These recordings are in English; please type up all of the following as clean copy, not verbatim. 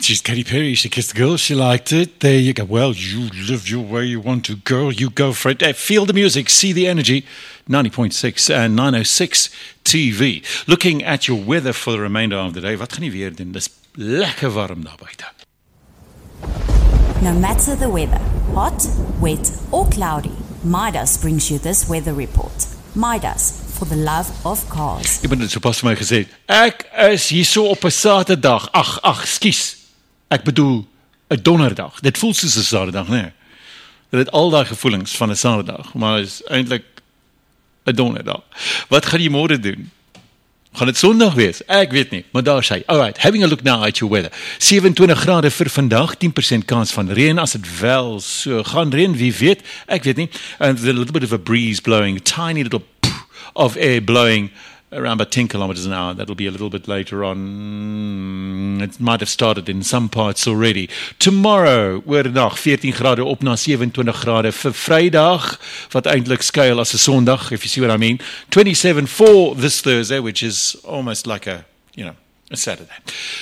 She's Katy Perry. She kissed the girl. She liked it. There you go. Well, you live your way. You want to go. You go for it. Feel the music. See the energy. 90.6 and 906 TV. Looking at your weather for the remainder of the day. Wat gaan jy weer doen? Dis lekker warm daar buite. No matter the weather, hot, wet or cloudy, Midas brings you this weather report. Midas, for the love of cars. Ek het dit sopas vir my gesê. Ek is hier so op 'n Saterdag. Skus. Ek bedoel 'n donderdag. Dit voel soos 'n Saterdag, nee. Dit het al daai gevoelens van 'n Saterdag, maar is eintlik 'n donderdag. Wat gaan jy môre doen? Gaan dit Sondag wees? Ek weet nie, maar daar sê. Alright, having a look now at your weather. 27 grade vir vandag, 10% kans van reën as dit wel so gaan reën, wie weet? Ek weet nie. And there's a little bit of a breeze blowing, a tiny little of air blowing around about 10 kilometers an hour. That'll be a little bit later on. It might have started in some parts already. Tomorrow, oornag 14 grade op na 27 grade vir Vrydag, wat eintlik skuil as 'n Sondag, if you see what I mean. 27 for this Thursday, which is almost like a Saturday.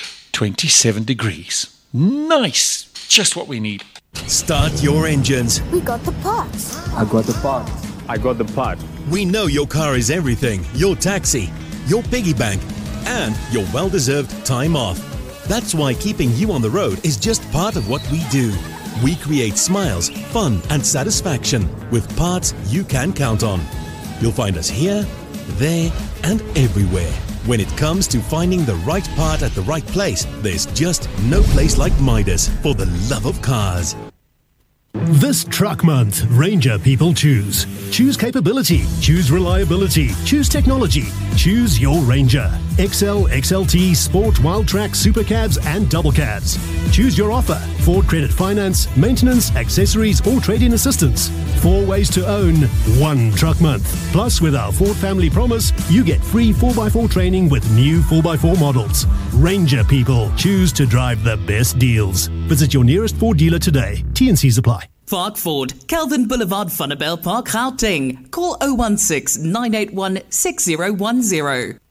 27 degrees. Nice. Just what we need. Start your engines. We got the parts. I got the part. I got the part. We know your car is everything. Your taxi, your piggy bank, and your well-deserved time off. That's why keeping you on the road is just part of what we do. We create smiles, fun, and satisfaction with parts you can count on. You'll find us here, there, and everywhere. When it comes to finding the right part at the right place, there's just no place like Midas for the love of cars. This truck month, Ranger people choose. Choose capability, choose reliability, choose technology, choose your Ranger. XL, XLT, Sport, Wild Track, Super Cabs and Double Cabs. Choose your offer. Ford Credit Finance, maintenance, accessories or trade-in assistance. 4 ways to own, 1 truck month. Plus with our Ford Family Promise, you get free 4x4 training with new 4x4 models. Ranger people choose to drive the best deals. Visit your nearest Ford dealer today. T&Cs apply. Fark Ford, Kelvin Boulevard, Vanderbijl Park, Gauteng. Call 016-981-6010.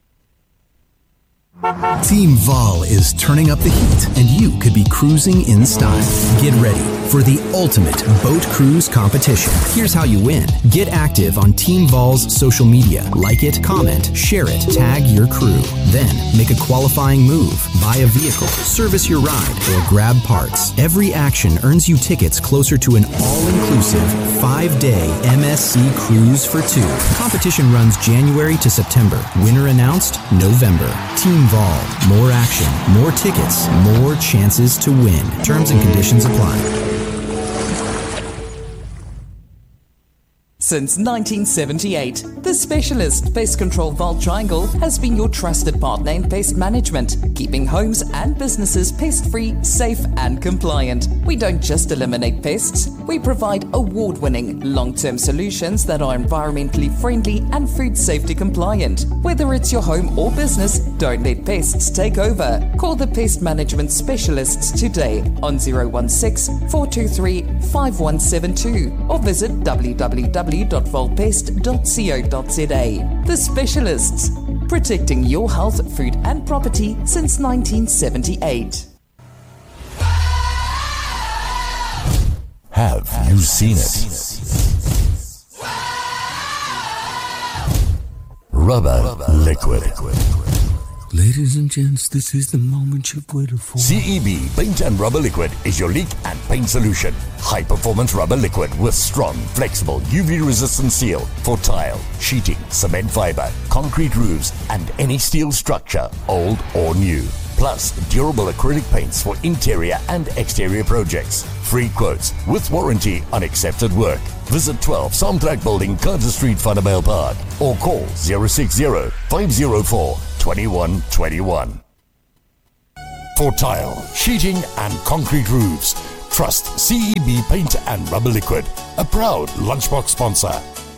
Team Vol is turning up the heat, and you could be cruising in style. Get ready for the ultimate boat cruise competition. Here's how you win. Get active on Team Vol's social media. Like it, comment, share it, tag your crew. Then make a qualifying move, buy a vehicle, service your ride, or grab parts. Every action earns you tickets closer to an all-inclusive 5-day MSC cruise for 2. Competition runs January to September. Winner announced November. Team Vol. More action, more tickets, more chances to win. Terms and conditions apply. Since 1978, the specialist Pest Control Vault Triangle has been your trusted partner in pest management, keeping homes and businesses pest-free, safe and compliant. We don't just eliminate pests, we provide award-winning long-term solutions that are environmentally friendly and food safety compliant. Whether it's your home or business, don't let pests take over. Call the pest management specialists today on 016-423-5172 or visit www.volpest.co.za. The Specialists, protecting your health, food and property since 1978. Have you seen it? Rubber liquid. Ladies and gents, this is the moment you've waited for. CEB Paint and Rubber Liquid is your leak and paint solution. High performance rubber liquid with strong, flexible, UV resistant seal for tile, sheeting, cement fiber, concrete roofs and any steel structure, old or new. Plus durable acrylic paints for interior and exterior projects. Free quotes with warranty on accepted work. Visit 12 Samtrack Building, Carter Street, Vanderbijl Park or call 060-504-2121. For tile, sheeting and concrete roofs, trust CEB Paint and Rubber Liquid, a proud Lunchbox sponsor.